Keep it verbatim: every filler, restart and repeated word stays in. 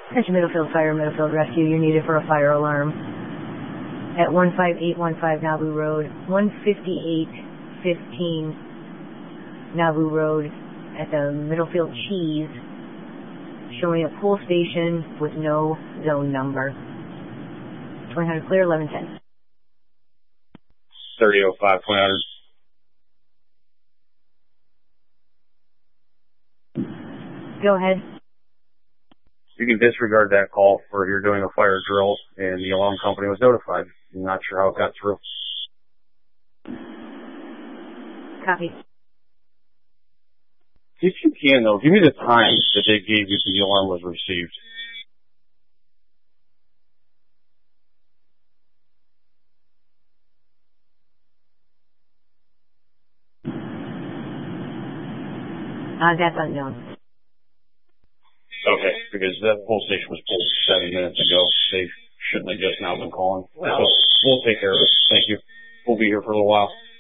Attention Middlefield Fire, Middlefield Rescue, you're needed for a fire alarm at one five eight one five Nauvoo Road, one fifty-eight fifteen Nauvoo Road at the Middlefield Cheese, showing a pool station with no zone number. twenty hundred clear, eleven ten. thirty oh five, twenty hundred. Go ahead. You can disregard that call for you're doing a fire drill and the alarm company was notified. I'm not sure how it got through. Copy. If you can, though, give me the time that they gave you the alarm was received. Uh, that's unknown. Okay, because that whole station was pulled seven minutes ago. They shouldn't have just now been calling. So we'll take care of it. Thank you. We'll be here for a little while.